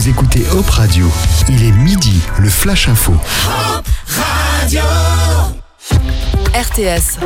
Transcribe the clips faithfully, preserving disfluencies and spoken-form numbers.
Vous écoutez Hop Radio. Il est midi, le Flash Info. Hop Radio. R T S.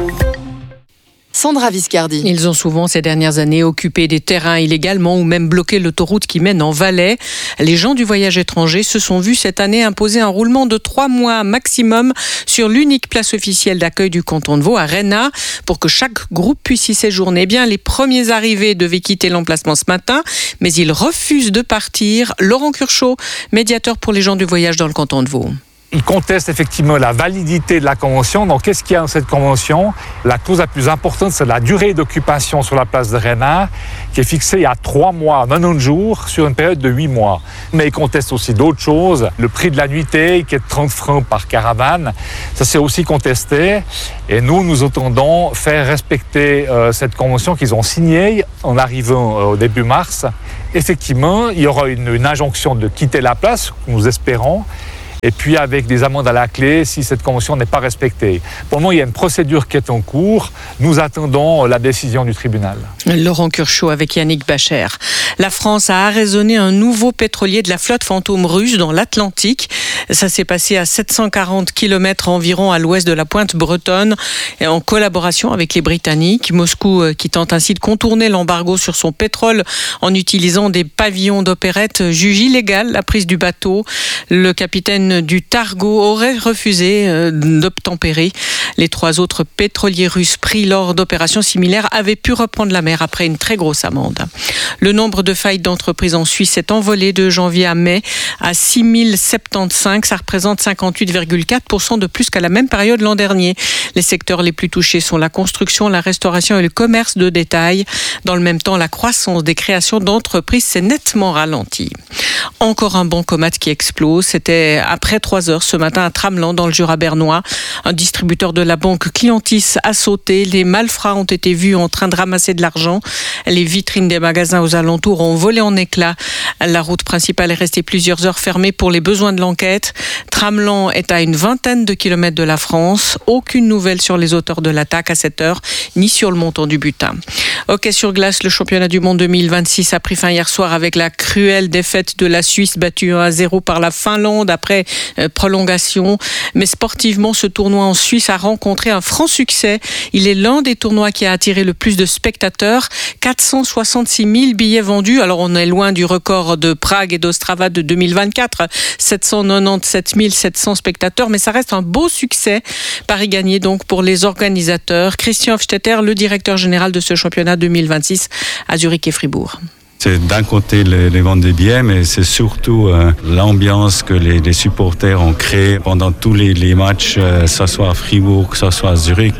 Sandra Viscardi. Ils ont souvent ces dernières années occupé des terrains illégalement ou même bloqué l'autoroute qui mène en Valais. Les gens du voyage étranger se sont vus cette année imposer un roulement de trois mois maximum sur l'unique place officielle d'accueil du canton de Vaud à Rhénat pour que chaque groupe puisse y séjourner. Eh bien, les premiers arrivés devaient quitter l'emplacement ce matin, mais ils refusent de partir. Laurent Curchot, médiateur pour les gens du voyage dans le canton de Vaud. Ils contestent effectivement la validité de la convention. Donc, qu'est-ce qu'il y a dans cette convention? La clause la plus importante, c'est la durée d'occupation sur la place de Rhénat, qui est fixée à trois mois, quatre-vingt-dix jours, sur une période de huit mois. Mais ils contestent aussi d'autres choses. Le prix de la nuitée, qui est de trente francs par caravane, ça c'est aussi contesté. Et nous, nous entendons faire respecter euh, cette convention qu'ils ont signée en arrivant euh, au début mars. Effectivement, il y aura une, une injonction de quitter la place, nous espérons. Et puis avec des amendes à la clé si cette convention n'est pas respectée. Pour le moment, il y a une procédure qui est en cours. Nous attendons la décision du tribunal. Laurent Curchot avec Yannick Bacher. La France a arraisonné un nouveau pétrolier de la flotte fantôme russe dans l'Atlantique. Ça s'est passé à sept cent quarante kilomètres environ à l'ouest de la pointe bretonne, et en collaboration avec les Britanniques. Moscou qui tente ainsi de contourner l'embargo sur son pétrole en utilisant des pavillons d'opérette juge illégale la prise du bateau. Le capitaine du Targo aurait refusé euh, d'obtempérer. Les trois autres pétroliers russes pris lors d'opérations similaires avaient pu reprendre la mer après une très grosse amende. Le nombre de faillites d'entreprises en Suisse s'est envolé de janvier à mai à six mille soixante-quinze. Ça représente cinquante-huit virgule quatre pour cent de plus qu'à la même période l'an dernier. Les secteurs les plus touchés sont la construction, la restauration et le commerce de détail. Dans le même temps, la croissance des créations d'entreprises s'est nettement ralentie. Encore un bancomat qui explose. C'était après trois heures ce matin à Tramelan, dans le Jura bernois. Un distributeur de la banque Clientis a sauté. Les malfrats ont été vus en train de ramasser de l'argent. Les vitrines des magasins aux alentours ont volé en éclats. La route principale est restée plusieurs heures fermée pour les besoins de l'enquête. Tramelan est à une vingtaine de kilomètres de la France. Aucune nouvelle sur les auteurs de l'attaque à cette heure, ni sur le montant du butin. Hockey sur glace, le championnat du monde deux mille vingt-six a pris fin hier soir avec la cruelle défaite de la Suisse battue un à zéro par la Finlande après euh, prolongation. Mais sportivement, ce tournoi en Suisse a rencontré un franc succès. Il est l'un des tournois qui a attiré le plus de spectateurs. quatre cent soixante-six mille billets vendus. Alors on est loin du record de Prague et d'Ostrava de deux mille vingt-quatre. sept cent quatre-vingt-dix-sept mille sept cents spectateurs. Mais ça reste un beau succès. Paris gagné donc pour les organisateurs. Christian Hofstetter, le directeur général de ce championnat deux mille vingt-six à Zurich et Fribourg. C'est d'un côté les, les ventes des billets, mais c'est surtout euh, l'ambiance que les, les supporters ont créée pendant tous les, les matchs, euh, que ce soit à Fribourg, que ce soit à Zurich.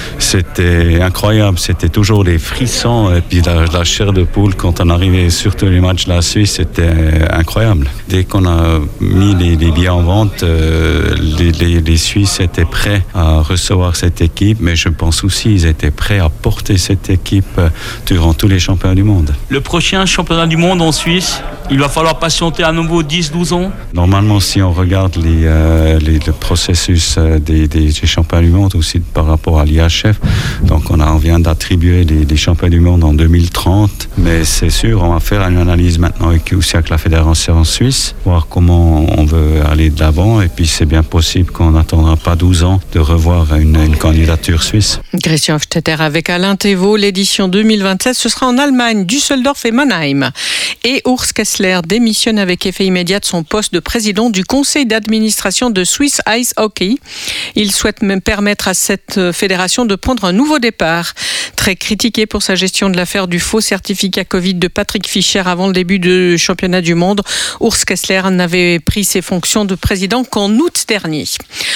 C'était incroyable, c'était toujours des frissons et puis la, la chair de poule quand on arrivait, surtout les matchs de la Suisse, c'était incroyable. Dès qu'on a mis les, les billets en vente, euh, les, les, les Suisses étaient prêts à recevoir cette équipe, mais je pense aussi qu'ils étaient prêts à porter cette équipe durant tous les championnats du monde. Le prochain championnat du monde en Suisse, il va falloir patienter à nouveau dix à douze ans. Normalement, si on regarde les, euh, les, le processus euh, des, des, des championnats du monde aussi par rapport à l'I H F, donc on, a, on vient d'attribuer les, les championnats du monde en deux mille trente, mais c'est sûr, on va faire une analyse maintenant avec, aussi avec la fédération suisse, voir comment on veut aller de l'avant, et puis c'est bien possible qu'on n'attendra pas douze ans de revoir une, une candidature suisse. Christian Hofstetter avec Alain Thévault, l'édition deux mille vingt-sept, ce sera en Allemagne, Düsseldorf et Mannheim. Et Urs Kessler démissionne avec effet immédiat de son poste de président du conseil d'administration de Swiss Ice Hockey. Il souhaite même permettre à cette fédération de prendre un nouveau départ. Très critiqué pour sa gestion de l'affaire du faux certificat Covid de Patrick Fischer avant le début du championnat du monde, Urs Kessler n'avait pris ses fonctions de président qu'en août dernier.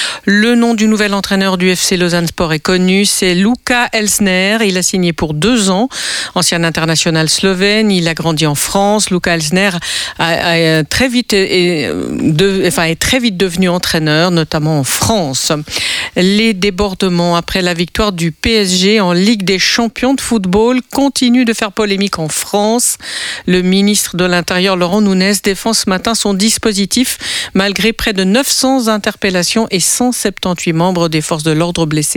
Le nom du nouvel entraîneur du F C Lausanne Sport est connu, c'est Luka Elsner. Il a signé pour deux ans. Ancien international slovène, il a grandi en France. Luka Elsner a, a très vite est, de, enfin, est très vite devenu entraîneur, notamment en France. Les débordements après la victoire du P S G en Ligue des champions de football continuent de faire polémique en France. Le ministre de l'Intérieur, Laurent Nunez, défend ce matin son dispositif malgré près de neuf cents interpellations et cent soixante-dix-huit membres des forces de l'ordre blessés.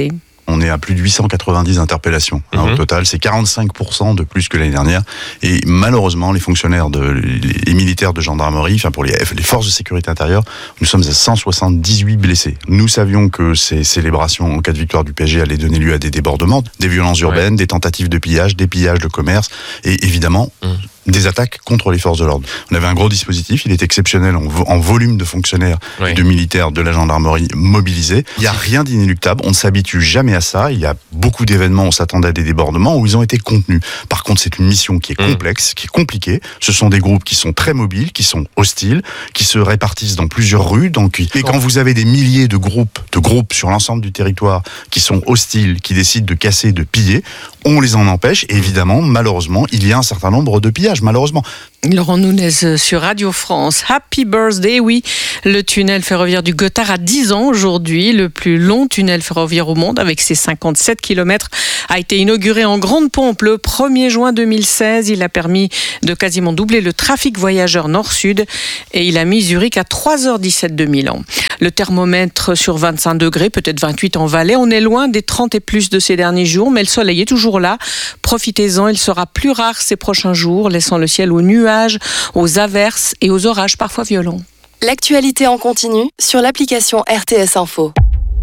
On est à plus de huit cent quatre-vingt-dix interpellations hein, mmh. au total. C'est quarante-cinq pour cent de plus que l'année dernière. Et malheureusement, les fonctionnaires, de, les militaires de gendarmerie, enfin pour les, les forces de sécurité intérieure, nous sommes à cent soixante-dix-huit blessés. Nous savions que ces célébrations en cas de victoire du P S G allaient donner lieu à des débordements, des violences urbaines, ouais. des tentatives de pillage, des pillages de commerce et évidemment mmh. des attaques contre les forces de l'ordre. On avait un gros dispositif, il est exceptionnel en, vo- en volume de fonctionnaires oui. et de militaires de la gendarmerie mobilisés. Il n'y a rien d'inéluctable, on ne s'habitue jamais à ça. Il y a beaucoup d'événements, on s'attendait à des débordements où ils ont été contenus. Par contre, c'est une mission qui est complexe, mmh. qui est compliquée. Ce sont des groupes qui sont très mobiles, qui sont hostiles, qui se répartissent dans plusieurs rues. Donc, et quand vous avez des milliers de groupes, de groupes sur l'ensemble du territoire qui sont hostiles, qui décident de casser, de piller, on les en empêche. Et évidemment, malheureusement, il y a un certain nombre de pillages, malheureusement. Laurent Nunez sur Radio France. Happy birthday, oui. Le tunnel ferroviaire du Gothard a dix ans aujourd'hui. Le plus long tunnel ferroviaire au monde, avec ses cinquante-sept kilomètres, a été inauguré en grande pompe le premier juin deux mille seize. Il a permis de quasiment doubler le trafic voyageurs nord-sud et il a mis Zurich à trois heures dix-sept de Milan. Le thermomètre sur vingt-cinq degrés, peut-être vingt-huit en Valais. On est loin des trente et plus de ces derniers jours, mais le soleil est toujours là. Profitez-en, il sera plus rare ces prochains jours, laissant le ciel aux nuages, aux averses et aux orages parfois violents. L'actualité en continu sur l'application R T S Info.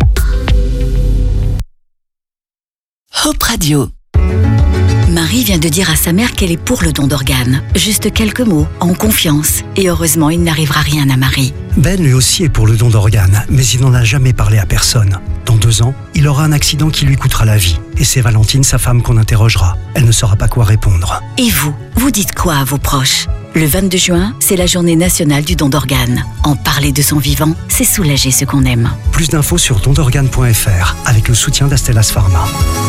Hope Radio. Marie vient de dire à sa mère qu'elle est pour le don d'organes. Juste quelques mots, en confiance. Et heureusement, il n'arrivera rien à Marie. Ben lui aussi est pour le don d'organes, mais il n'en a jamais parlé à personne. Dans deux ans, il aura un accident qui lui coûtera la vie. Et c'est Valentine, sa femme, qu'on interrogera. Elle ne saura pas quoi répondre. Et vous, vous dites quoi à vos proches ? Le vingt-deux juin, c'est la journée nationale du don d'organes. En parler de son vivant, c'est soulager ce qu'on aime. Plus d'infos sur don d'organes point f r avec le soutien d'Astellas Pharma.